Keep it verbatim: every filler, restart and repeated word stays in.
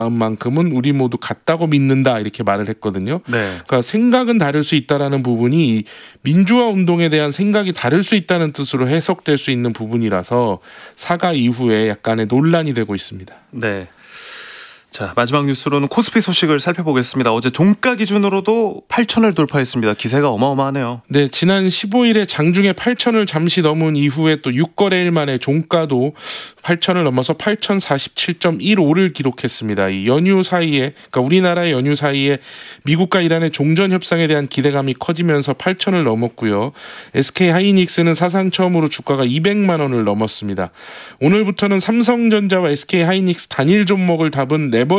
마음만큼은 우리 모두 같다고 믿는다 이렇게 말을 했거든요. 네. 그러니까 생각은 다를 수 있다라는 부분이 민주화 운동에 대한 생각이 다를 수 있다는 뜻으로 해석될 수 있는 부분이라서 사과 이후에 약간의 논란이 되고 있습니다. 네. 자, 마지막 뉴스로는 코스피 소식을 살펴보겠습니다. 어제 종가 기준으로도 팔천을 돌파했습니다. 기세가 어마어마하네요. 네, 지난 십오일에 장중에 팔천을 잠시 넘은 이후에 또 육 거래일 만에 종가도 팔천을 넘어서 팔천 사십칠 점 일오를 기록했습니다. 이 연휴 사이에, 그러니까 우리나라의 연휴 사이에 미국과 이란의 종전 협상에 대한 기대감이 커지면서 팔천을 넘었고요. 에스케이 하이닉스는 사상 처음으로 주가가 이백만 원을 넘었습니다. 오늘부터는 삼성전자와 에스케이 하이닉스 단일 종목을 담은 레버